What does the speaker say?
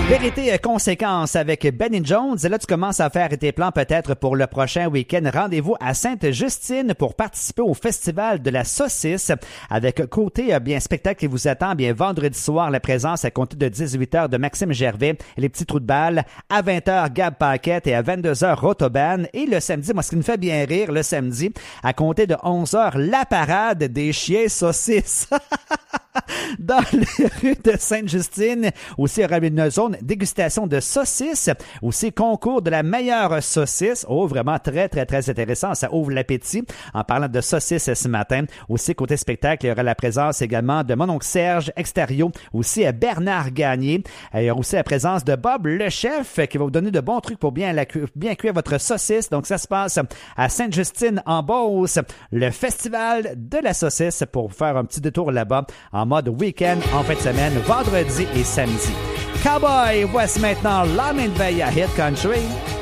Vérité conséquence avec Benny Jones. Là, tu commences à faire tes plans peut-être pour le prochain week-end. Rendez-vous à Sainte-Justine pour participer au Festival de la saucisse avec côté bien spectacle qui vous attend. Bien vendredi soir, la présence à compter de 18h de Maxime Gervais et les petits trous de balle. À 20h, Gab Paquette et à 22h, Rotoban. Et le samedi, moi, ce qui me fait bien rire, le samedi, à compter de 11h, la parade des chiens saucisses. Dans les rues de Sainte-Justine, aussi il y aura une zone dégustation de saucisses, aussi concours de la meilleure saucisse. Oh, vraiment très, très, très intéressant. Ça ouvre l'appétit en parlant de saucisses ce matin. Aussi, côté spectacle, il y aura la présence également de mon oncle Serge Extérieur, aussi à Bernard Gagné. Il y aura aussi la présence de Bob le chef qui va vous donner de bons trucs pour bien cuire votre saucisse. Donc, ça se passe à Sainte-Justine en Beauce, le festival de la saucisse pour faire un petit détour là-bas en mode week-end en fin de semaine, vendredi et samedi. Cowboy, voici maintenant la main de veille à Hit Country.